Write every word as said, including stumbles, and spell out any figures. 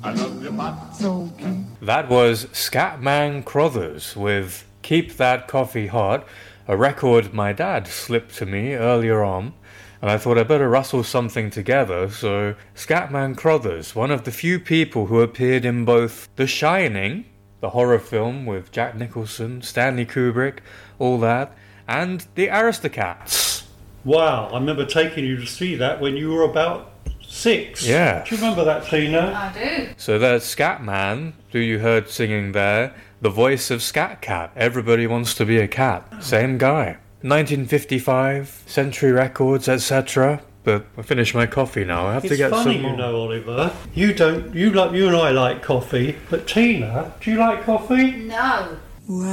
I love you, but so keep. That was Scatman Crothers with Keep That Coffee Hot, a record my dad slipped to me earlier on, and I thought I'd better rustle something together, so Scatman Crothers, one of the few people who appeared in both The Shining, the horror film with Jack Nicholson, Stanley Kubrick, all that, and The Aristocats. Wow, I remember taking you to see that when you were about six. Yeah. Do you remember that, Tina? I do. So there's Scatman, who you heard singing there, the voice of Scat Cat. Everybody wants to be a cat. Same guy. nineteen fifty-five, Century Records, et cetera. But I finished my coffee now. I have It's to get funny, some more. you know, Oliver. You don't. You like. You and I like coffee, but Tina, do you like coffee? No.